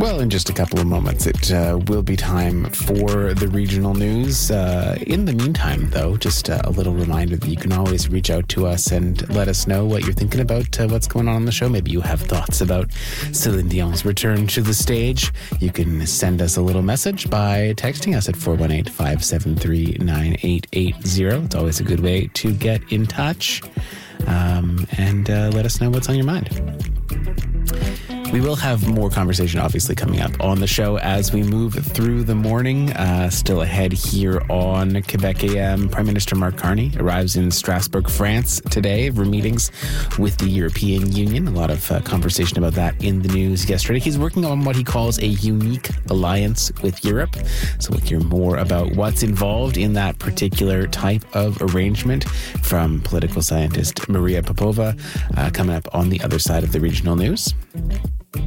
Well, in just a couple of moments, it will be time for the regional news. In the meantime, though, just a little reminder that you can always reach out to us and let us know what you're thinking about what's going on the show. Maybe you have thoughts about Celine Dion's return to the stage. You can send us a little message by texting us at 418-573-9880. It's always a good way to get in touch and let us know what's on your mind. We will have more conversation, obviously, coming up on the show as we move through the morning. Still ahead here on Quebec AM, Prime Minister Mark Carney arrives in Strasbourg, France today for meetings with the European Union. A lot of conversation about that in the news yesterday. He's working on what he calls a unique alliance with Europe. So we'll hear more about what's involved in that particular type of arrangement from political scientist Maria Popova coming up on the other side of the regional news.